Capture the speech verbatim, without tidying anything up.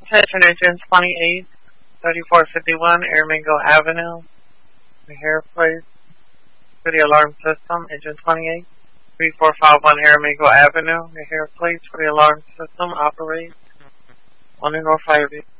Attention Agent twenty-eight, thirty-four fifty-one Aramingo Avenue, O'Hare Place, for the alarm system. Agent twenty-eight, three four five one Aramingo Avenue, O'Hare Place, for the alarm system. Operate. one zero five eight.